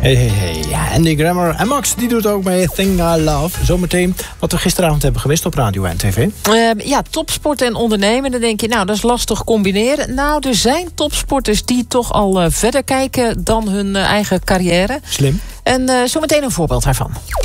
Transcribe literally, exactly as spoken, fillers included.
Hey, hey, hey. Ja, Andy Grammer en Max, die doet ook mee Thing I Love. Zometeen wat we gisteravond hebben gewist op radio en tv. Uh, ja, topsport en ondernemen. Dan denk je, nou, dat is lastig combineren. Nou, er zijn topsporters die toch al uh, verder kijken dan hun uh, eigen carrière. Slim. En uh, zometeen een voorbeeld daarvan.